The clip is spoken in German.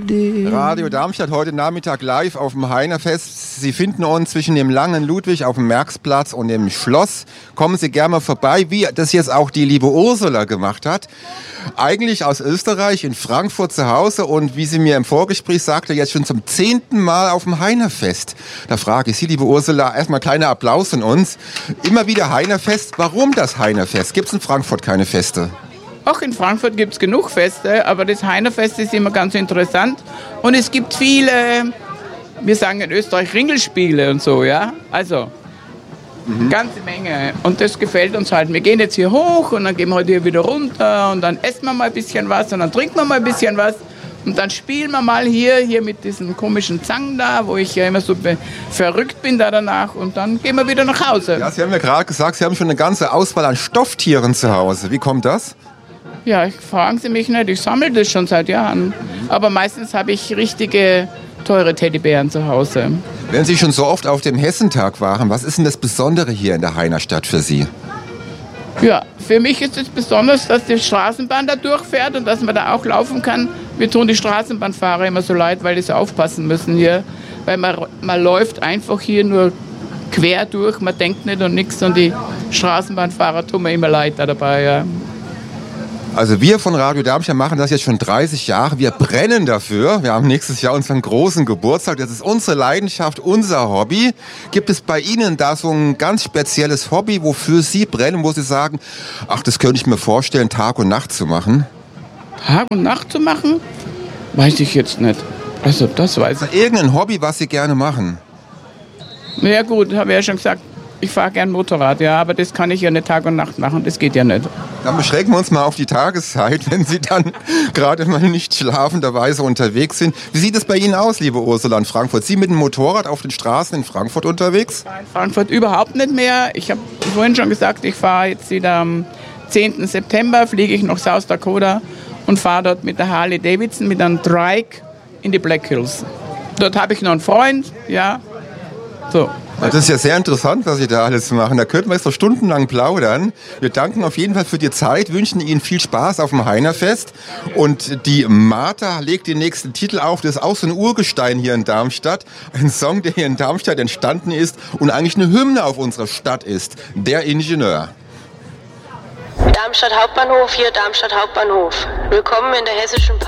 Radio Darmstadt heute Nachmittag live auf dem Heinerfest. Sie finden uns zwischen dem Langen Ludwig auf dem Merksplatz und dem Schloss. Kommen Sie gerne mal vorbei, wie das jetzt auch die liebe Ursula gemacht hat. Eigentlich aus Österreich, in Frankfurt zu Hause und wie sie mir im Vorgespräch sagte, jetzt schon zum 10. Mal auf dem Heinerfest. Da frage ich Sie, liebe Ursula, erstmal kleiner Applaus von uns. Immer wieder Heinerfest. Warum das Heinerfest? Gibt es in Frankfurt keine Feste? Auch in Frankfurt gibt es genug Feste, aber das Heinerfest ist immer ganz interessant. Und es gibt viele, wir sagen in Österreich, Ringelspiele und so, ja. Also, ganze Menge. Und das gefällt uns halt. Wir gehen jetzt hier hoch und dann gehen wir heute hier wieder runter und dann essen wir mal ein bisschen was und dann trinken wir mal ein bisschen was. Und dann spielen wir mal hier mit diesen komischen Zangen da, wo ich ja immer so verrückt bin da danach. Und dann gehen wir wieder nach Hause. Ja, Sie haben ja gerade gesagt, Sie haben schon eine ganze Auswahl an Stofftieren zu Hause. Wie kommt das? Ja, fragen Sie mich nicht, ich sammle das schon seit Jahren. Aber meistens habe ich richtige, teure Teddybären zu Hause. Wenn Sie schon so oft auf dem Hessentag waren, was ist denn das Besondere hier in der Heinerstadt für Sie? Ja, für mich ist es besonders, dass die Straßenbahn da durchfährt und dass man da auch laufen kann. Wir tun die Straßenbahnfahrer immer so leid, weil die so aufpassen müssen hier. Weil man läuft einfach hier nur quer durch, man denkt nicht und nichts. Und die Straßenbahnfahrer tun mir immer leid da dabei, ja. Also wir von Radio Darmstadt machen das jetzt schon 30 Jahre. Wir brennen dafür. Wir haben nächstes Jahr unseren großen Geburtstag. Das ist unsere Leidenschaft, unser Hobby. Gibt es bei Ihnen da so ein ganz spezielles Hobby, wofür Sie brennen, wo Sie sagen, ach, das könnte ich mir vorstellen, Tag und Nacht zu machen? Tag und Nacht zu machen? Weiß ich jetzt nicht. Also das weiß ich. Irgendein Hobby, was Sie gerne machen? Na ja gut, habe ich ja schon gesagt. Ich fahre gern Motorrad, ja, aber das kann ich ja nicht Tag und Nacht machen, das geht ja nicht. Dann beschränken wir uns mal auf die Tageszeit, wenn Sie dann gerade mal nicht schlafenderweise unterwegs sind. Wie sieht es bei Ihnen aus, liebe Ursula, in Frankfurt? Sie mit dem Motorrad auf den Straßen in Frankfurt unterwegs? In Frankfurt überhaupt nicht mehr. Ich habe vorhin schon gesagt, ich fahre jetzt wieder am 10. September, fliege ich nach South Dakota und fahre dort mit der Harley Davidson, mit einem Trike in die Black Hills. Dort habe ich noch einen Freund, ja, so. Das ist ja sehr interessant, was Sie da alles machen. Da könnten wir jetzt noch stundenlang plaudern. Wir danken auf jeden Fall für die Zeit, wünschen Ihnen viel Spaß auf dem Heinerfest. Und die Martha legt den nächsten Titel auf. Das ist auch so ein Urgestein hier in Darmstadt. Ein Song, der hier in Darmstadt entstanden ist und eigentlich eine Hymne auf unsere Stadt ist. Der Ingenieur. Darmstadt Hauptbahnhof, hier Darmstadt Hauptbahnhof. Willkommen in der hessischen